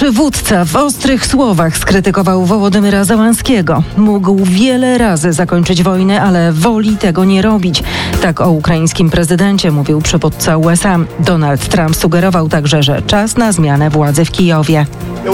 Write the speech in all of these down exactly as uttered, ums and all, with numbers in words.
Przywódca w ostrych słowach skrytykował Wołodymyra Zełenskiego. Mógł wiele razy zakończyć wojnę, ale woli tego nie robić. Tak o ukraińskim prezydencie mówił przywódca U S A. Donald Trump sugerował także, że czas na zmianę władzy w Kijowie.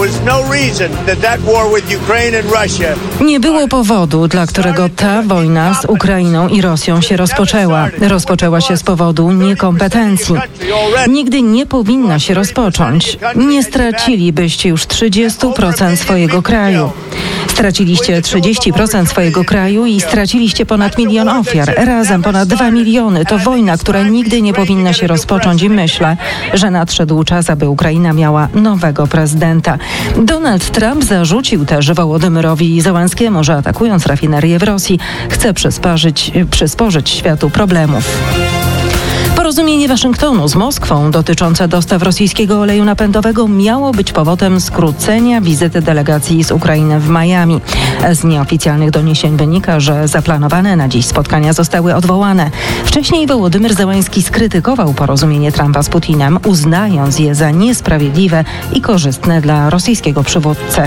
Nie było powodu, dla którego ta wojna z Ukrainą i Rosją się rozpoczęła. Rozpoczęła się z powodu niekompetencji. Nigdy nie powinna się rozpocząć. Nie stracilibyście już trzydzieści procent swojego kraju. Straciliście trzydzieści procent swojego kraju i straciliście ponad milion ofiar. Razem ponad dwa miliony. To wojna, która nigdy nie powinna się rozpocząć i myślę, że nadszedł czas, aby Ukraina miała nowego prezydenta. Donald Trump zarzucił też Wołodymyrowi Zełenskiemu, że atakując rafinerię w Rosji chce przysporzyć, przysporzyć światu problemów. Porozumienie Waszyngtonu z Moskwą dotyczące dostaw rosyjskiego oleju napędowego miało być powodem skrócenia wizyty delegacji z Ukrainy w Miami. Z nieoficjalnych doniesień wynika, że zaplanowane na dziś spotkania zostały odwołane. Wcześniej Wołodymyr Zełenski skrytykował porozumienie Trumpa z Putinem, uznając je za niesprawiedliwe i korzystne dla rosyjskiego przywódcy.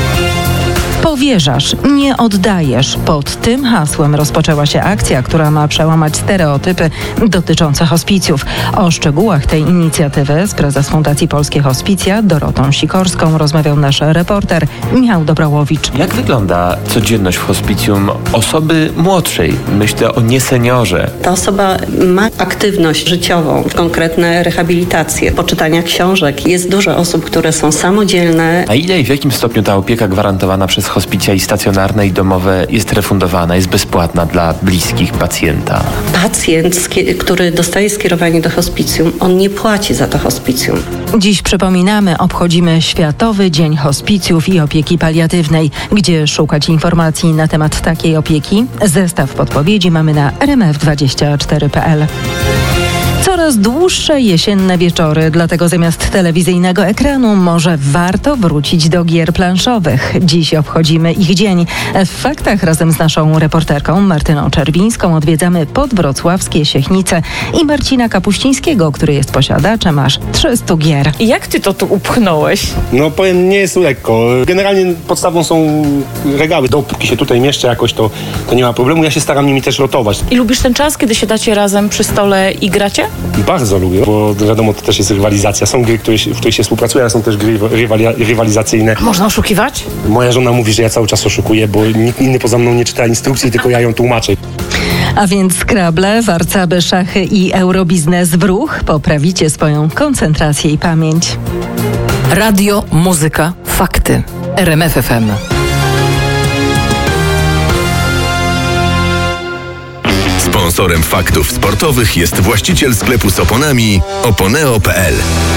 Powierzasz, nie oddajesz. Pod tym hasłem rozpoczęła się akcja, która ma przełamać stereotypy dotyczące hospicjów. O szczegółach tej inicjatywy z prezes Fundacji Polskie Hospicja Dorotą Sikorską rozmawiał nasz reporter Michał Dobrałowicz. Jak wygląda codzienność w hospicjum osoby młodszej? Myślę o nieseniorze. Ta osoba ma aktywność życiową, konkretne rehabilitacje, poczytania książek. Jest dużo osób, które są samodzielne. A ile i w jakim stopniu ta opieka gwarantowana przez hospicja i stacjonarne i domowe jest refundowana, jest bezpłatna dla bliskich pacjenta? Pacjent, który dostaje skierowanie do hospicjum, on nie płaci za to hospicjum. Dziś przypominamy, obchodzimy Światowy Dzień Hospicjów i Opieki Paliatywnej. Gdzie szukać informacji na temat takiej opieki? Zestaw podpowiedzi mamy na r m f dwadzieścia cztery kropka p l. Coraz dłuższe jesienne wieczory, dlatego zamiast telewizyjnego ekranu może warto wrócić do gier planszowych. Dziś obchodzimy ich dzień. W faktach razem z naszą reporterką Martyną Czerwińską odwiedzamy podwrocławskie Siechnice i Marcina Kapuścińskiego, który jest posiadaczem aż trzysta gier. I jak ty to tu upchnąłeś? No powiem, nie jest lekko. Generalnie podstawą są regały. Dopóki się tutaj mieszczę jakoś, to, to nie ma problemu. Ja się staram nimi też rotować. I lubisz ten czas, kiedy siadacie razem przy stole i gracie? Bardzo lubię, bo wiadomo, to też jest rywalizacja. Są gry, które się, w których się współpracuje, ale są też gry rywali, rywalizacyjne. Można oszukiwać? Moja żona mówi, że ja cały czas oszukuję, bo nikt inny poza mną nie czyta instrukcji, tylko ja ją tłumaczę. A więc Scrabble, warcaby, szachy i eurobiznes w ruch. Poprawicie swoją koncentrację i pamięć. Radio, muzyka, fakty. R M F F M. Sponsorem faktów sportowych jest właściciel sklepu z oponami oponeo kropka p l.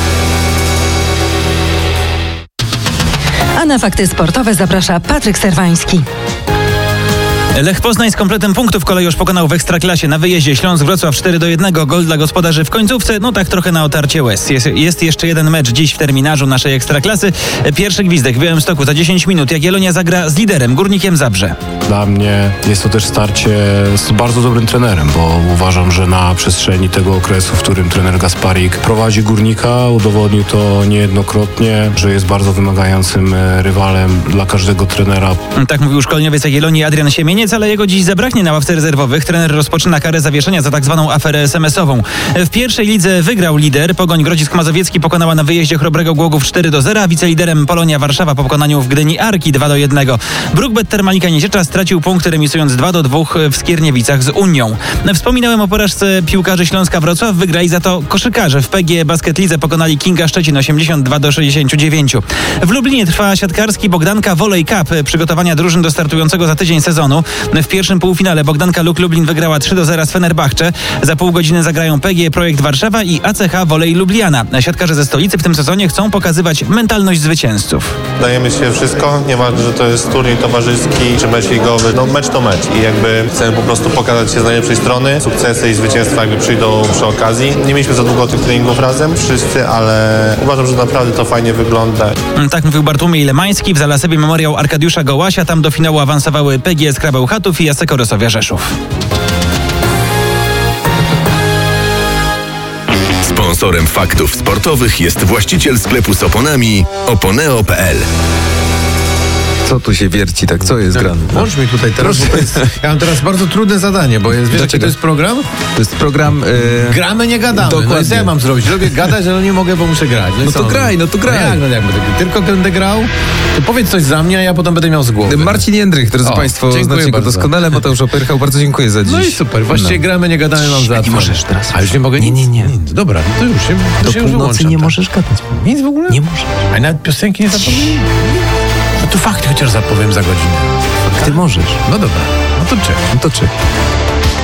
A na fakty sportowe zaprasza Patryk Serwański. Lech Poznań z kompletem punktów kolejorz pokonał w Ekstraklasie na wyjeździe Śląsk Wrocław cztery do jednego. Gol dla gospodarzy w końcówce, no tak trochę na otarcie łez. Jest, jest jeszcze jeden mecz dziś w terminarzu naszej Ekstraklasy. Pierwszy gwizdek w Białymstoku za dziesięć minut. Jagiellonia zagra z liderem Górnikiem Zabrze. Dla mnie jest to też starcie z bardzo dobrym trenerem, bo uważam, że na przestrzeni tego okresu, w którym trener Gasparik prowadzi Górnika, udowodnił to niejednokrotnie, że jest bardzo wymagającym rywalem dla każdego trenera. Tak mówił szkoleniowiec Jagiellonii Adrian Siemieniec, ale jego dziś zabraknie na ławce rezerwowych. Trener rozpoczyna karę zawieszenia za tak zwaną aferę es em esową. W pierwszej lidze wygrał lider. Pogoń Grodzisk Mazowiecki pokonała na wyjeździe Chrobrego Głogów cztery do zera, a wiceliderem Polonia Warszawa po pokonaniu w Gdyni Arki dwa do jednego. Brookbet Termalika Niziecza stracił punkty, remisując dwa do dwóch w Skierniewicach z Unią. Wspominałem o porażce piłkarzy Śląska Wrocław, wygrali za to koszykarze. W P G Basket Lidze pokonali Kinga Szczecin osiemdziesiąt dwa do sześćdziesięciu dziewięciu. W Lublinie trwa siatkarski Bogdanka Volley Cup, przygotowania drużyn do startującego za tydzień sezonu. W pierwszym półfinale Bogdanka Luk Lublin wygrała trzy do zera z Fenerbahce. Za pół godziny zagrają P G Projekt Warszawa i A C H Volley Lubliana. Siatkarze ze stolicy w tym sezonie chcą pokazywać mentalność zwycięzców. Dajemy się wszystko, nieważne, że to jest turniej towarzyski czy mecz ligowy. No mecz to mecz i jakby chcemy po prostu pokazać się z najlepszej strony. Sukcesy i zwycięstwa jakby przyjdą przy okazji. Nie mieliśmy za długo tych treningów razem wszyscy, ale uważam, że naprawdę to fajnie wygląda. Tak mówił Bartłomiej Lemański. W Zalasewie memoriał Arkadiusza Gołasia. Tam do finału awansowały P G S Krabeł Chatów i Jaseko Rosowia Rzeszów. Sponsorem faktów sportowych jest właściciel sklepu z oponami oponeo kropka p l. Co tu się wierci, tak? Co jest grane? Włącz mi tutaj teraz, bo to jest, ja mam teraz bardzo trudne zadanie, bo jest, wiesz, jaki to jest program? To jest program... Yy... Gramy, nie gadamy. Dokładnie. No i co ja mam zrobić? Lubię gadać, ale nie mogę, bo muszę grać. No, no to graj, no to graj. No jak, no jak będę, tylko będę grał, to powiedz coś za mnie, a ja potem będę miał z głowy. Marcin Jędrych, drodzy o, Państwo, znacie go doskonale. Mateusz Opyrchał, bardzo dziękuję za dziś. No i super, właściwie no. gramy, nie gadamy, mam za Nie możesz teraz. A już nie mogę? Nie, nie, nie. nic. Dobra, no to już się, to Do się już północy nie tak. możesz gadać. Nic w ogóle? Nie możesz. A nawet piosenki nie zapowiem? No to fakty chociaż zapowiem za godzinę. Ty możesz. No dobra, no to czekaj. No to czekaj.